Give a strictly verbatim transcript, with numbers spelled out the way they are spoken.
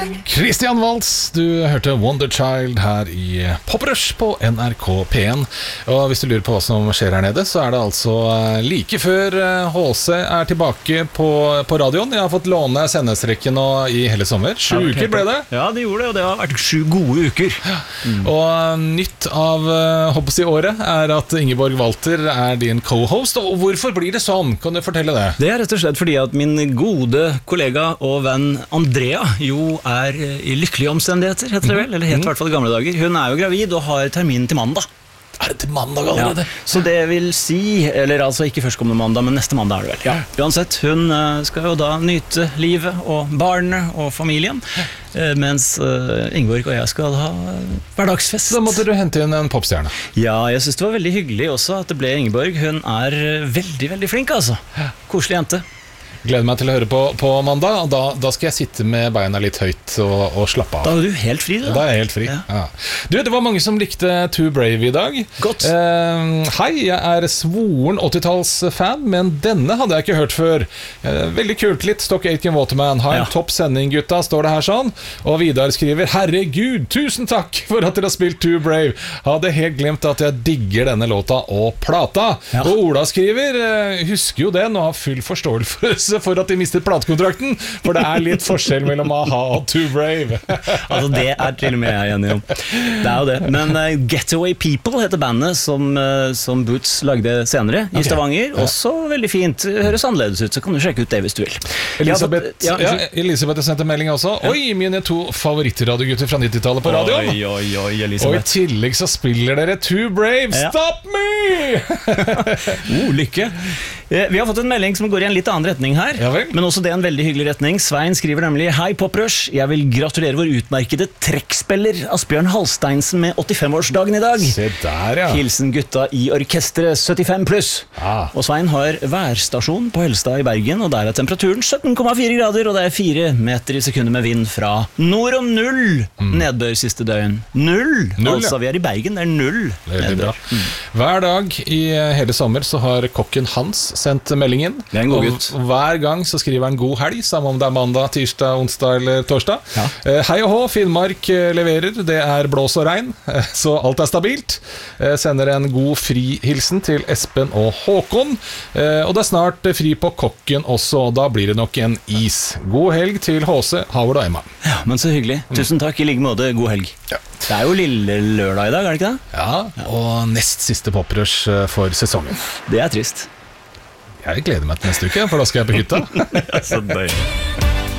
Christian Waltz, du hørte Wonder Child her i Poprush på N R K P en. Og hvis du lurer på hva som skjer her nede, så er det altså like før H C er tilbake på, på radioen. Jeg har fått låne sendestrekken nå i hele sommer. Sju ja, uker ble det. Ja, det gjorde det, og det har vært sju gode uker. Mm. Og nytt av hoppes i året er at Ingeborg Walter er din co-host. Og hvorfor blir det sånn? Kan du fortelle det? Det er rett og slett fordi at min gode kollega og venn Andrea jo er i lykkelige omstendigheter, heter det vel, eller helt i hvert fall i gamle dager. Hun er jo gravid og har termin til mandag. Er det til mandag allerede? Ja, så det vil si, eller altså ikke førstkommende mandag, men neste mandag er det vel. Ja. Uansett, hun skal jo da nyte livet og barnet og familien, mens Ingeborg og jeg skal ha hverdagsfest. Da måtte du hente inn en popstjerne. Ja, jeg synes det var veldig hyggelig også at det ble Ingeborg. Hun er veldig, veldig flink altså. Koselig jente. Gleder meg til å høre på, på mandag, og da, da skal jeg sitte med beina litt høyt og, og slappe av. Da er du helt fri, da. Da er jeg helt fri, ja. Ja. Du, det var mange som likte Too Brave i dag. Godt. Eh, hei, jeg er svoren åttitalls-fan, men denne hadde jeg ikke hørt før. Eh, veldig kult, litt Stock Aitken Waterman. Ha en ja. topp sending, gutta, står det her sånn. Og Vidar skriver, herregud, tusen takk for at dere har spilt Too Brave. Hadde helt glemt at jeg digger denne låta og plata. Ja. Og Ola skriver, eh, husker jo det, nå har full forståelse for at de mistet platekontrakten, for det er litt forskjell mellom A-ha og Too Brave. Altså det er til og med jeg enig om. Det er jo det. Men uh, Getaway People heter bandet som, uh, som Boots lagde senere i okay. Stavanger. Ja. Også veldig fint. Høres annerledes ut, så kan du sjekke ut det hvis du vil. Elisabeth, ja, ja, Elisabeth har sendt en melding også. Ja. Oi, mine to favorittradiogutter fra nittitallet på radioen. Oi, oi, oi, Elisabeth. Og i tillegg så spiller dere Too Brave. Ja. Stop me! oh, lykke. Vi har fått en melding som går i en litt annen retning her, ja, men også det er en veldig hyggelig retning. Svein skriver nemlig, hei Poprush, jeg vil gratulere vår utmerkede trekkspiller Asbjørn Halsteinsen med åttifem-årsdagen i dag. Se der, ja. Hilsen gutta i orkestret syttifem pluss. Ah. Og Svein har værstasjon på Helstad i Bergen, og der er temperaturen sytten komma fire grader, og det er fire meter i sekundet med vind fra nord om null. Mm. Nedbør siste døgn. Null! null altså, ja. Vi er i Bergen, det er null. Veldig bra. Mm. Hver dag i hele sommer så har kokken Hans sendt meldingen. Det er en god gutt. Og hver gang så skriver han god helg, samme om det er mandag, tirsdag, onsdag eller torsdag. Ja. Eh, hei og hå, Finnmark leverer, det er blås og regn, eh, så alt er stabilt. Eh, sender en god frihilsen til Espen og Håkon, eh, og det er snart fri på kokken også, og da blir det nok en is. God helg til H C, Havard og Emma. Ja, men så hyggelig. Tusen takk, i like måte, god helg. Ja. Det er jo lille lørdag i dag, er det ikke det? Ja, og nest siste poprush for sesongen. Det er trist. Jeg gleder meg til neste uke, for da skal jeg på hytta. Ja, så døy.